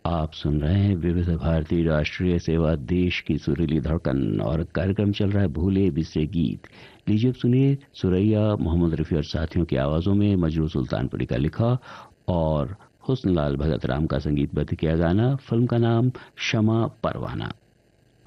आप सुन रहे हैं विविध भारती राष्ट्रीय सेवा, देश की सुरीली धड़कन, और कार्यक्रम चल रहा है भूले बिसरे गीत। लीजिए अब सुनिए सुरैया मोहम्मद रफी और साथियों की आवाजों में मजरू सुल्तानपुरी का लिखा और हुस्नलाल भगत राम का संगीतबद्ध किया गाना। फिल्म का नाम शमा परवाना।